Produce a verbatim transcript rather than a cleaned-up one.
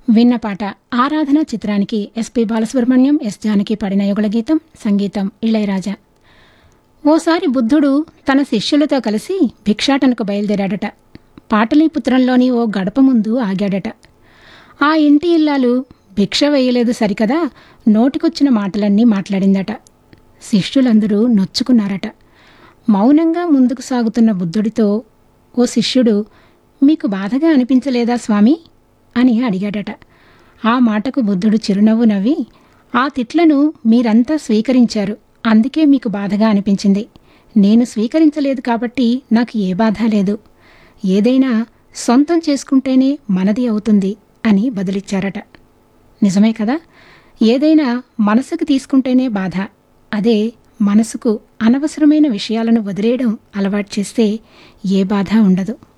విన్న పాట ఆరాధన చిత్రానికి ఎస్పి బాలసుబ్రహ్మణ్యం, ఎస్ జానకి పాడిన యుగళ గీతం, సంగీతం ఇళయరాజా. ఓసారి బుద్ధుడు తన శిష్యులతో కలిసి భిక్షాటనకు బయలుదేరాడట. పాటలీపుత్రంలోని ఓ గడప ముందు ఆగాడట. ఆ ఇంటి ఇల్లాలు భిక్ష వేయలేదు సరికదా, నోటికొచ్చిన మాటలన్నీ మాట్లాడిందట. శిష్యులందరూ నొచ్చుకున్నారట. మౌనంగా ముందుకు సాగుతున్న బుద్ధుడితో ఓ శిష్యుడు, మీకు బాధగా అనిపించలేదా స్వామి అని అడిగాడట. ఆ మాటకు బుద్ధుడు చిరునవ్వు నవ్వి, ఆ తిట్లను మీరంతా స్వీకరించారు, అందుకే మీకు బాధగా అనిపించింది. నేను స్వీకరించలేదు కాబట్టి నాకు ఏ బాధ లేదు. ఏదైనా సొంతం చేసుకుంటేనే మనది అవుతుంది అని బదులిచ్చారట. నిజమే కదా, ఏదైనా మనసుకు తీసుకుంటేనే బాధ. అదే మనసుకు అనవసరమైన విషయాలను వదిలేయడం అలవాటు చేస్తే ఏ బాధ ఉండదు.